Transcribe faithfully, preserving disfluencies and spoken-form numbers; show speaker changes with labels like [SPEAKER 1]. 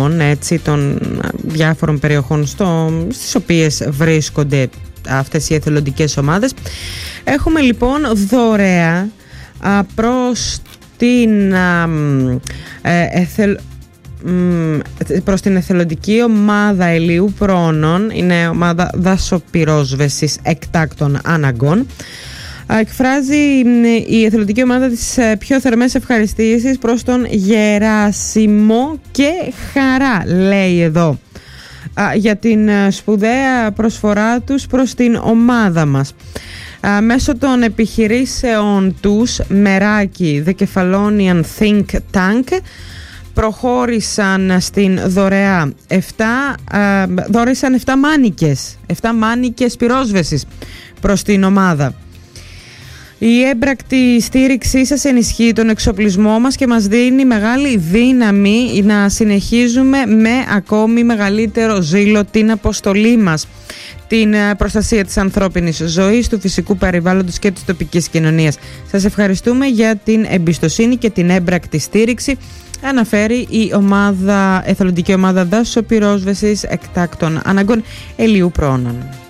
[SPEAKER 1] πολιτών, έτσι, των διάφορων περιοχών στο, στις οποίες βρίσκονται αυτές οι εθελοντικές ομάδες. Έχουμε λοιπόν δωρεά α, προς την α, ε, εθελ, προς την εθελοντική ομάδα Ελιού Πρόνων, είναι ομάδα δασοπυρόσβεσης εκτάκτων αναγκών. Εκφράζει η εθελοντική ομάδα τις πιο θερμές ευχαριστήσεις προς τον Γεράσιμο και χαρά, λέει εδώ, για την σπουδαία προσφορά τους προς την ομάδα μας. Μέσω των επιχειρήσεων τους Μεράκι, The Kefalonian Think Tank, προχώρησαν στην δωρεά εφτά, δώρησαν εφτά μάνικες, εφτά μάνικες πυρόσβεσης προς την ομάδα. Η έμπρακτη στήριξή σας ενισχύει τον εξοπλισμό μας και μας δίνει μεγάλη δύναμη να συνεχίζουμε με ακόμη μεγαλύτερο ζήλο την αποστολή μας, την προστασία της ανθρώπινης ζωής, του φυσικού περιβάλλοντος και της τοπικής κοινωνίας. Σας ευχαριστούμε για την εμπιστοσύνη και την έμπρακτη στήριξη, αναφέρει η ομάδα, εθελοντική ομάδα δασοπυρόσβεσης εκτάκτων αναγκών Ελιού Πρόνων.